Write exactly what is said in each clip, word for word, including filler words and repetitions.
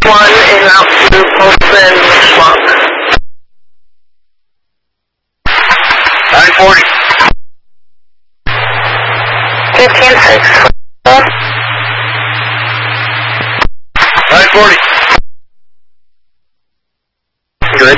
One in Mount View, Poston, Schmuck. nine forty. fifteen six. nine forty. Good.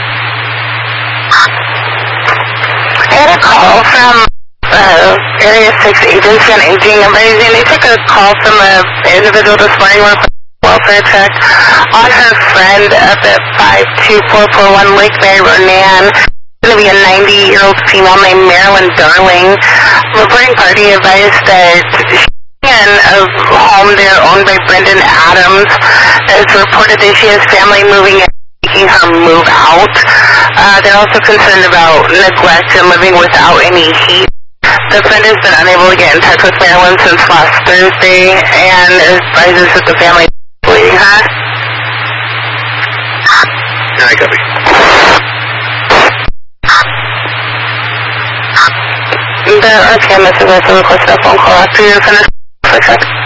I had a call from uh, Area six Agency on Aging and Raising. They took a call from an individual this morning with a welfare check on her friend up at five two four four one Lake Mary Ronan. It's going to be a ninety-year-old female named Marilyn Darling. Reporting party advised that she in a home there owned by Brendan Adams. It's reported that she has family moving in, making her move out. Uh, they're also concerned about neglect and living without any heat. The friend has been unable to get in touch with Marilyn since last Thursday and advises that the family is leaving her. I copy. The R T M has also requested a phone call after you're finished.